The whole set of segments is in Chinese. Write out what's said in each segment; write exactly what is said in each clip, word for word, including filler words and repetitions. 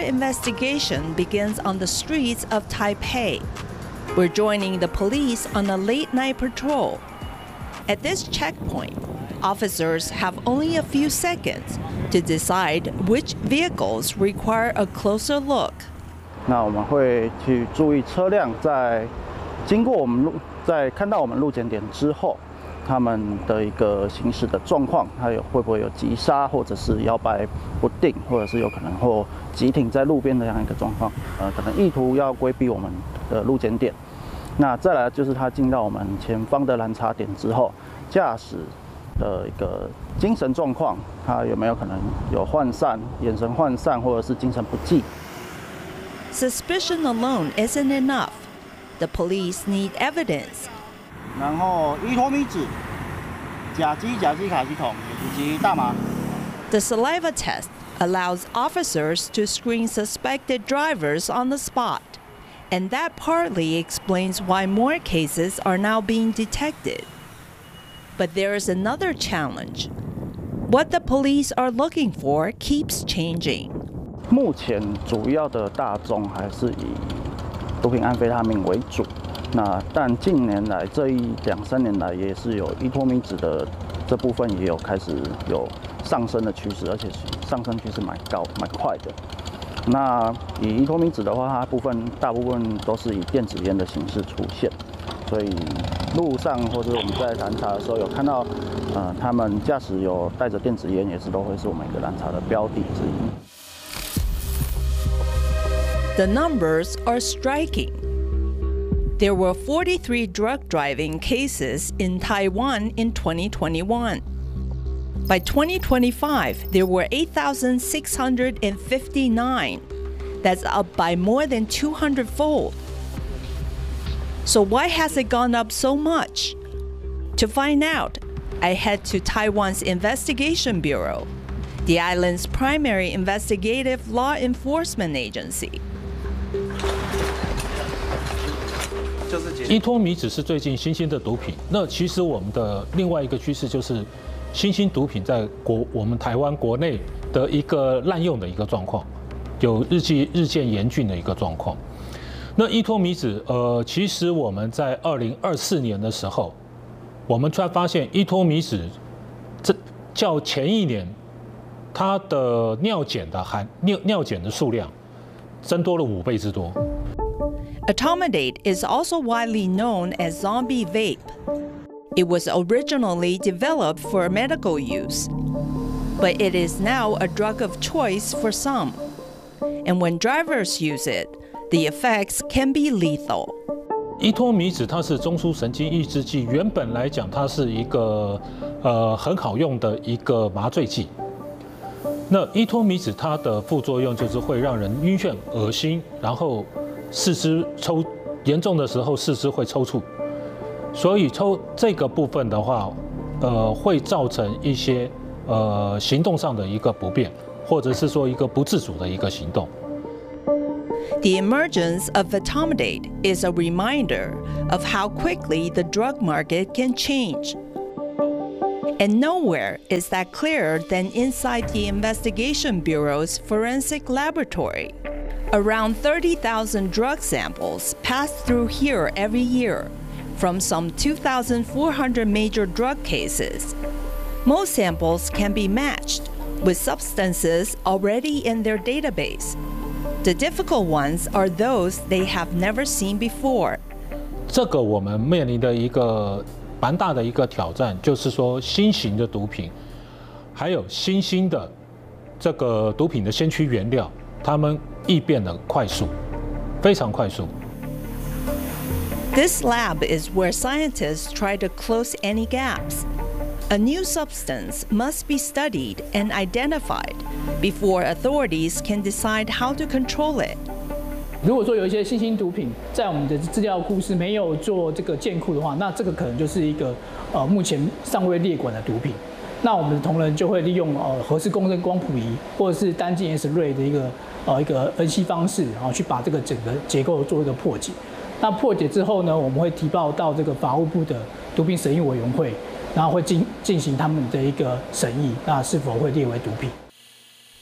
investigation begins on the streets of Taipei. We're joining the police on a late-night patrol. At this checkpoint, officers have only a few seconds to decide which vehicles require a closer look. 那我们会去注意车辆在经过我们路，在看到我们路检点之后，他们的一个行驶的状况，还有会不会有急刹，或者是摇摆不定，或者是有可能或急停在路边的这样一个状况。呃，可能意图要规避我们的路检点。那再来就是他进到我们前方的拦查点之后，驾驶的一个精神状况，他有没有可能有涣散、眼神涣散，或者是精神不济？ Suspicion alone isn't enough. The police need evidence. 然后依托米脂、甲基、甲基卡系统以及大麻。 The saliva test allows officers to screen suspected drivers on the spot, and that partly explains why more cases are now being detected. But there is another challenge. What the police are looking for keeps changing. 目前主要的大宗还是以毒品安非他命为主，那但近年来这一两三年来也是有依托米脂的这部分也有开始有上升的趋势，而且上升趋势蛮高蛮快的。那以依托米脂的话，它部分大部分都是以电子烟的形式出现，所以路上或者我们在拦查的时候有看到，呃，他们驾驶有带着电子烟，也是都会是我们一个拦查的标的之一。 The numbers are striking. There were forty-three drug driving cases in Taiwan in twenty twenty-one. By twenty twenty-five, there were eight thousand six hundred fifty-nine. That's up by more than two hundred fold. So why has it gone up so much? To find out, I head to Taiwan's Investigation Bureau, the island's primary investigative law enforcement agency. 依托米脂是最近新兴的毒品。那其实我们的另外一个趋势就是，新兴毒品在国我们台湾国内的一个滥用的一个状况，有日渐日渐严峻的一个状况。那依托米脂，呃，其实我们在二零二四年的时候，我们突然发现依托米脂，这较前一年，它的尿检的含尿尿检的数量，增多了五倍之多。 Etomidate is also widely known as zombie vape. It was originally developed for medical use, but it is now a drug of choice for some. And when drivers use it, the effects can be lethal. 依托米脂它是中枢神经抑制剂，原本来讲它是一个呃很好用的一个麻醉剂。那依托米脂它的副作用就是会让人晕眩、恶心，然后 四肢抽严重的时候，四肢会抽搐，所以抽这个部分的话，呃，会造成一些呃行动上的一个不便，或者是说一个不自主的一个行动。 The emergence of etomidate is a reminder of how quickly the drug market can change. And nowhere is that clearer than inside the Investigation Bureau's forensic laboratory. Around thirty thousand drug samples pass through here every year, from some two thousand four hundred major drug cases. Most samples can be matched with substances already in their database. The difficult ones are those they have never seen before. 这个我们面临的一个蛮大的一个挑战，就是说新型的毒品，还有新兴的这个毒品的先驱原料，它们 异变的快速，非常快速。 This lab is where scientists try to close any gaps. A new substance must be studied and identified before authorities can decide how to control it. 如果说有一些新兴毒品在我们的资料库是没有做这个建库的话，那这个可能就是一个呃目前尚未列管的毒品。那我们的同仁就会利用呃核磁共振光谱仪或者是单镜 X ray 的一个呃一个分析方式，然后去把这个整个结构做一个破解。那破解之后呢，我们会提报到这个法务部的毒品审议委员会，然后会进进行他们的一个审议，那是否会列为毒品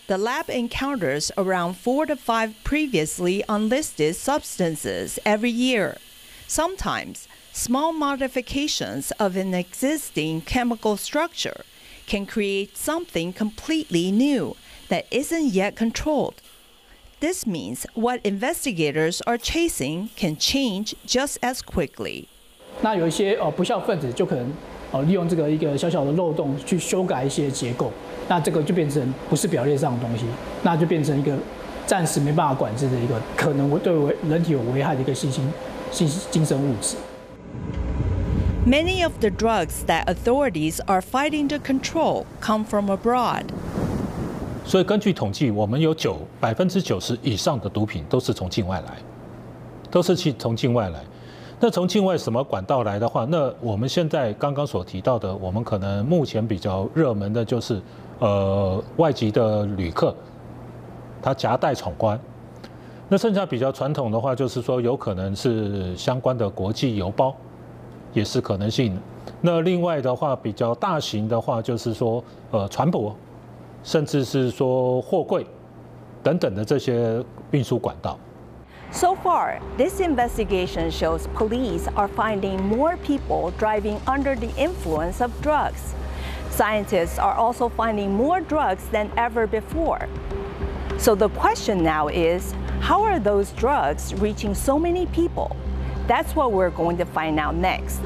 the lab encounters around four to five previously unlisted substances every year. Sometimes, small modifications of an existing chemical structure can create something completely new that isn't yet controlled. This means what investigators are chasing can change just as quickly. 那有一些呃不肖分子就可能呃利用这个一个小小的漏洞去修改一些结构，那这个就变成不是表列上的东西，那就变成一个暂时没办法管制的一个可能对人体有危害的一个新兴新新生物质。 Many of the drugs that authorities are fighting to control come from abroad. 所以根据统计，我们有九百分之九十以上的毒品都是从境外来，都是去从境外来。那从境外什么管道来的话，那我们现在刚刚所提到的，我们可能目前比较热门的就是，呃，外籍的旅客，他夹带闯关。那剩下比较传统的话，就是说有可能是相关的国际邮包。也是可能性的。那另外的话，比较大型的话，就是说，呃，船舶，甚至是说货柜等等的这些运输管道。 So far, this investigation shows police are finding more people driving under the influence of drugs. Scientists are also finding more drugs than ever before. So the question now is, how are those drugs reaching so many people? That's what we're going to find out next.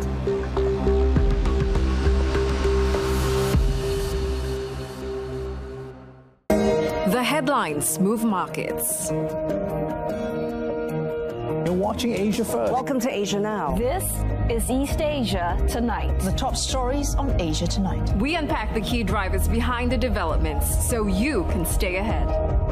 The headlines move markets. You're watching Asia First. Welcome to Asia Now. This is East Asia Tonight. The top stories on Asia Tonight. We unpack the key drivers behind the developments so you can stay ahead.